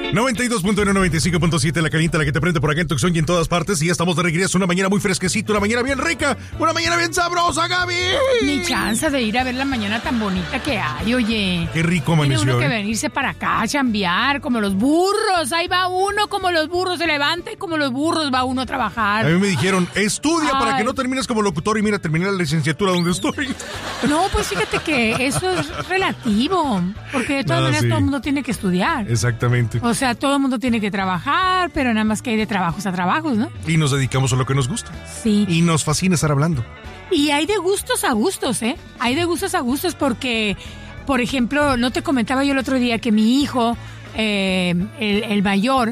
92.1, 95.7, la caliente, la que te prende por acá en Tucson y en todas partes. Y ya estamos de regreso, una mañana muy fresquecita, una mañana bien rica, una mañana bien sabrosa, Gaby. Ni chance de ir a ver la mañana tan bonita que hay, oye. Qué rico amaneció. Tiene uno que venirse para acá a chambear, como los burros. Ahí va uno como los burros, se levanta y como los burros va uno a trabajar. A mí me dijeron, estudia para que no termines como locutor. Y mira, terminé la licenciatura donde estoy. No, pues fíjate que eso es relativo, porque de todas maneras todo el mundo tiene que estudiar. Exactamente. O sea, todo el mundo tiene que trabajar, pero nada más que hay de trabajos a trabajos, ¿no? Y nos dedicamos a lo que nos gusta. Sí. Y nos fascina estar hablando. Y hay de gustos a gustos, ¿eh? Hay de gustos a gustos porque, por ejemplo, no te comentaba yo el otro día que mi hijo, el mayor,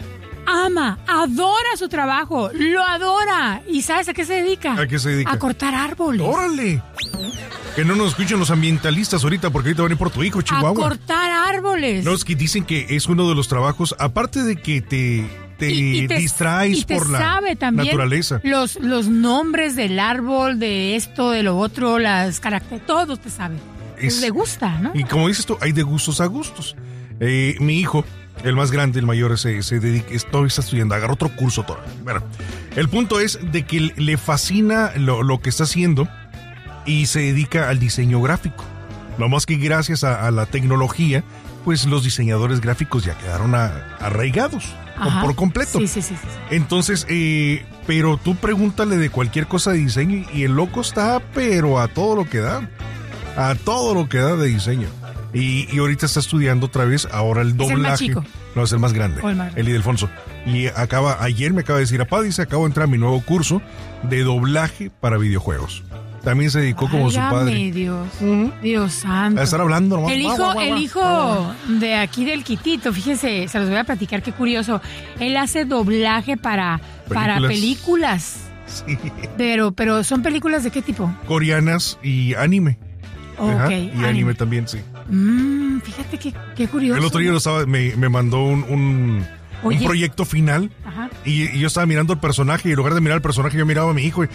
adora su trabajo, lo adora. ¿Y sabes a qué se dedica? ¿A qué se dedica? A cortar árboles. ¡Órale! Que no nos escuchen los ambientalistas ahorita, porque ahorita van a ir por tu hijo, Chihuahua. A cortar árboles. No, es que dicen que es uno de los trabajos, aparte de que te distraes por la naturaleza. Los nombres del árbol, de esto, de lo otro, las características, todos te saben. Le gusta, ¿no? Y como dices tú, hay de gustos a gustos. Mi hijo, el más grande, el mayor, se dedica, está estudiando, agarró otro curso todavía. Bueno, el punto es de que le fascina lo que está haciendo y se dedica al diseño gráfico. No más que gracias a la tecnología, pues los diseñadores gráficos ya quedaron arraigados. Ajá, por completo. Sí. Entonces, pero tú pregúntale de cualquier cosa de diseño y el loco está, pero a todo lo que da. A todo lo que da de diseño. Y ahorita está estudiando otra vez, ahora el doblaje. ¿Es el más chico? No, es el más grande. El Ildefonso. Y ayer me acaba de decir, papá, dice, acabo de entrar a mi nuevo curso de doblaje para videojuegos. También se dedicó como su padre. Dios, Dios santo. A estar hablando nomás. El hijo de aquí del Quitito, fíjense, se los voy a platicar, qué curioso. Él hace doblaje para películas. Sí. Pero ¿son películas de qué tipo? Coreanas y anime. Okay, y anime también, sí. Fíjate qué curioso. El otro día me mandó un proyecto final. Ajá. Y yo estaba mirando el personaje y en lugar de mirar al personaje yo miraba a mi hijo.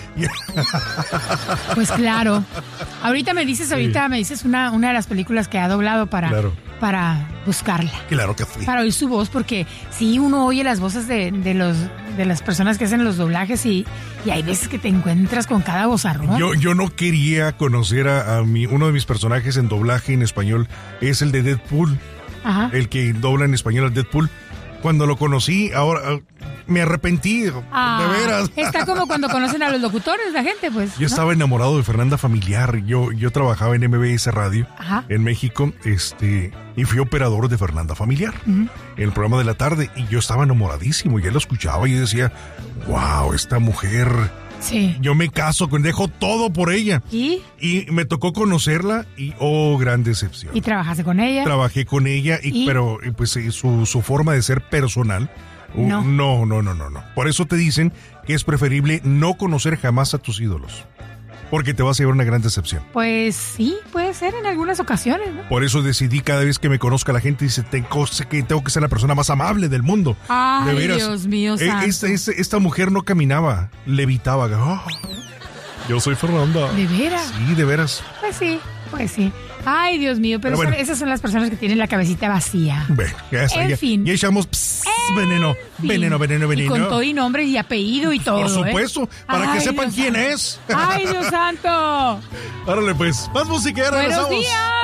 Pues claro. Ahorita me dices una de las películas que ha doblado para buscarla. Claro que sí. Para oír su voz, porque sí, uno oye las voces de las personas que hacen los doblajes y hay veces que te encuentras con cada vozarrón. Yo no quería conocer uno de mis personajes en doblaje en español, es el de Deadpool. Ajá. El que dobla en español al Deadpool. Cuando lo conocí, ahora me arrepentí, de veras. Está como cuando conocen a los locutores, la gente, pues. Yo estaba enamorado de Fernanda Familiar. Yo trabajaba en MBS Radio, en México, y fui operador de Fernanda Familiar, en el programa de la tarde, y yo estaba enamoradísimo. Y él lo escuchaba y decía, wow, esta mujer... Sí. Yo me caso, dejo todo por ella. ¿Y me tocó conocerla y, gran decepción. ¿Y trabajaste con ella? Trabajé con ella, pero pues su forma de ser personal, no. Por eso te dicen que es preferible no conocer jamás a tus ídolos. Porque te vas a llevar una gran decepción. Pues sí, puede ser en algunas ocasiones, ¿no? Por eso decidí cada vez que me conozca la gente, dice, tengo que ser la persona más amable del mundo. Ay, de veras. Dios mío, santo. Esta mujer no caminaba, levitaba. Oh, yo soy Fernanda. ¿De veras? Sí, de veras. Pues sí. Ay, Dios mío, pero bueno, esas son las personas que tienen la cabecita vacía. En fin. Y echamos veneno. Y con todo y nombre y apellido y todo. Por supuesto, para que sepan quién es. Ay, Dios santo. Árale, pues, más música, ya regresamos. ¡Buenos días!